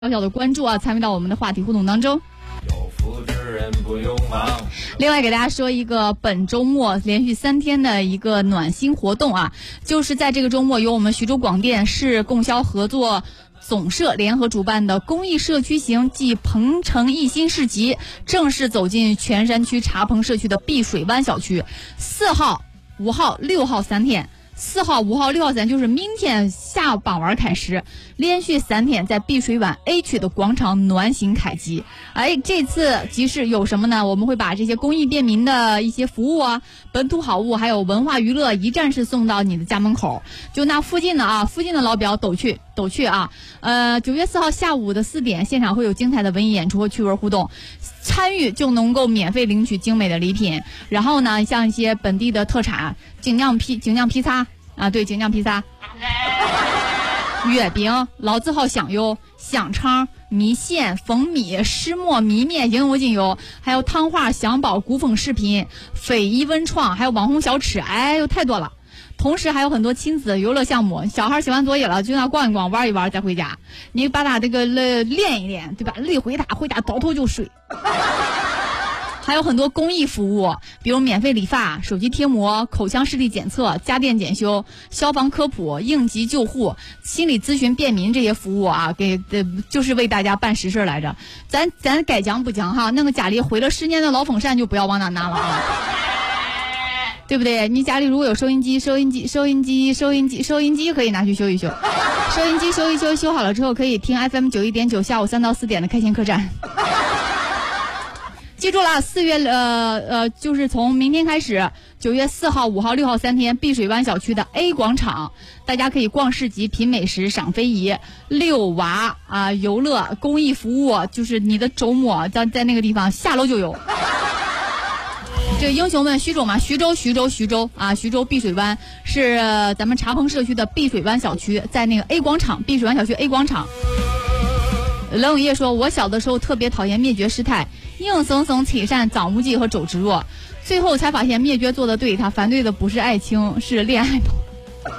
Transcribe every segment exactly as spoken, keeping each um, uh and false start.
小小的关注啊，参与到我们的话题互动当中。另外给大家说一个本周末连续三天的一个暖心活动啊，就是在这个周末由我们徐州广电市供销合作总社联合主办的公益社区行暨鹏城一心市集正式走进泉山区茶棚社区的碧水湾小区，四号、五号、六号三天。四号、五号、六号三就是明天下傍晚开始，连续三天在碧水湾 A 区的广场暖心开集。哎，这次集市有什么呢？我们会把这些公益便民的一些服务啊、本土好物，还有文化娱乐一站式送到你的家门口。就那附近的啊，附近的老表都去都去啊。呃，九月四号下午的四点，现场会有精彩的文艺演出和趣味互动。参与就能够免费领取精美的礼品，然后呢，像一些本地的特产，精酿披精酿披萨啊，对，精酿披萨，月饼、老字号香油、香肠、米线、蜂蜜、石磨、米面应有尽有，还有汤化、香包、古风食品、非遗文创，还有网红小吃，哎呦，太多了。同时还有很多亲子游乐项目，小孩写完作业了就那逛一逛玩一玩再回家，你把他这个练一练，对吧？累回家回家倒头就睡。还有很多公益服务，比如免费理发、手机贴膜、口腔视力检测、家电检修、消防科普、应急救护、心理咨询便民这些服务啊，给呃就是为大家办实事来着。咱咱该讲不讲哈，那个家里毁了十年的老风扇就不要往那拿了啊。对不对？你家里如果有收音机，收音机，收音机，收音机，收音机可以拿去修一修。收音机修一修，修好了之后可以听 F M 九一点九，下午三到四点的开心客栈。记住了，四月呃呃，就是从明天开始，九月四号、五号、六号三天，碧水湾小区的 A 广场，大家可以逛市集、品美食、赏非遗、遛娃啊、呃，游乐、公益服务，就是你的周末在在那个地方下楼就有。这个英雄们，徐州嘛，徐州，徐州，徐州啊，徐州碧水湾是咱们茶棚社区的碧水湾小区，在那个 A 广场，碧水湾小区 A 广场。冷永业说，我小的时候特别讨厌灭绝师太，硬生生拆散张无忌和周芷若，最后才发现灭绝做的对，他反对的不是爱情，是恋爱脑。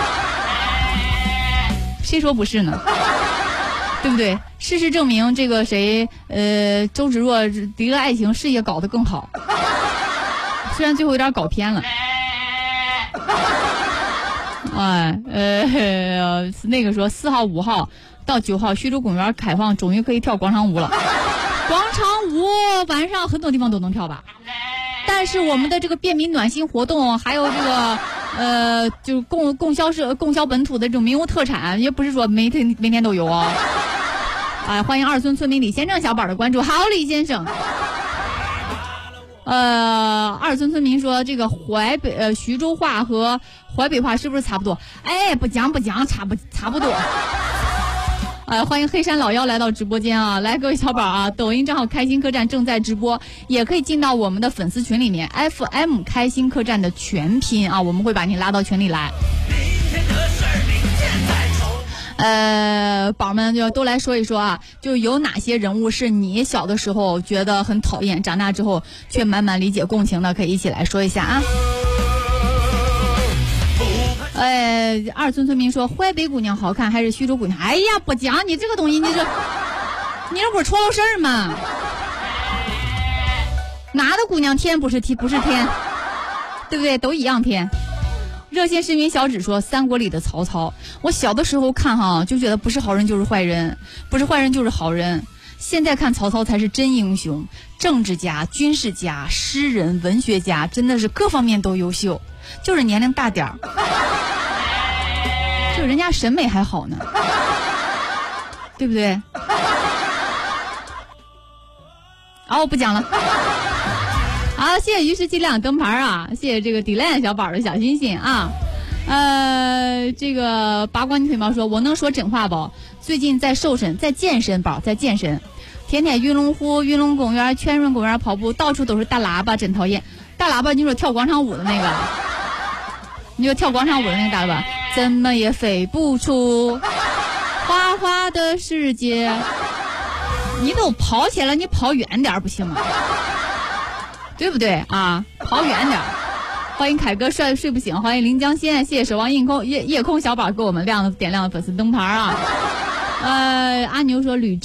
谁说不是呢？对不对？事实证明，这个谁，呃，周芷若离了爱情，事业搞得更好。虽然最后有点搞偏了，哎，呃，那个说四号、五号到九号，徐州公园开放，终于可以跳广场舞了。广场舞晚上很多地方都能跳吧？但是我们的这个便民暖心活动，还有这个呃，就是供供销社供销本土的这种民物特产，也不是说每天每天都有哦。哎，欢迎二村村民李先生小宝的关注，好，李先生。呃，二村村民说，这个淮北呃徐州话和淮北话是不是差不多？哎，不讲不讲，差不差不多。呃，欢迎黑山老妖来到直播间啊！来，各位小宝啊，抖音账号开心客栈正在直播，也可以进到我们的粉丝群里面 ，F M 开心客栈的全拼啊，我们会把你拉到群里来。呃，宝们就都来说一说啊，就有哪些人物是你小的时候觉得很讨厌，长大之后却满满理解共情的，可以一起来说一下啊。呃，二村村民说，淮北姑娘好看还是徐州姑娘？哎呀，不讲你这个东西，你这你这不是戳漏事儿吗？哪的姑娘天不是天不是天，对不对？都一样天。热心市民小指说，三国里的曹操，我小的时候看哈，就觉得不是好人就是坏人，不是坏人就是好人。现在看曹操才是真英雄，政治家、军事家、诗人、文学家，真的是各方面都优秀，就是年龄大点儿，就人家审美还好呢，对不对？好，我不讲了。好，谢谢于是剂量灯牌啊，谢谢这个 Dylan 小宝的小心心啊。呃，这个八卦女腿毛说，我能说真话不？最近在瘦身，在健身，宝在健身。天天云龙湖、云龙公园、泉润公园跑步，到处都是大喇叭，真讨厌。大喇叭，你说跳广场舞的那个，你说跳广场舞的那个大喇叭，怎么也飞不出花花的世界。你都跑起来了，你跑远点不行吗？对不对啊？跑远点。欢迎凯哥帅睡不醒，欢迎临江仙，谢谢守望夜空夜夜空小宝给我们亮点亮的粉丝灯牌啊！ 呃，阿牛说吕